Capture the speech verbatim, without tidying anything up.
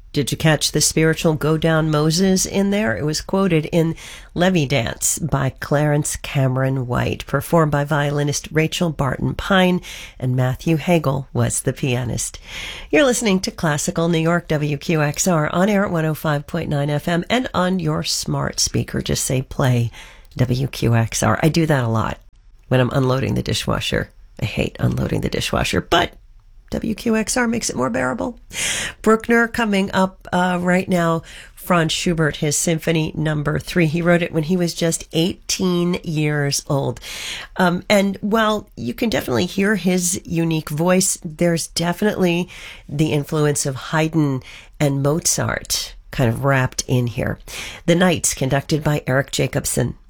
Did you catch the spiritual Go Down Moses in there? It was quoted in Levy Dance by Clarence Cameron White, performed by violinist Rachel Barton Pine, and Matthew Hagel was the pianist. You're listening to Classical New York, W Q X R, on air at one oh five point nine F M, and on your smart speaker. Just say play W Q X R. I do that a lot when I'm unloading the dishwasher. I hate unloading the dishwasher, but W Q X R makes it more bearable. Bruckner coming up uh, right now. Franz Schubert, his Symphony Number Three. He wrote it when he was just eighteen years old. Um, and while you can definitely hear his unique voice, there's definitely the influence of Haydn and Mozart kind of wrapped in here. The Nights, conducted by Eric Jacobson.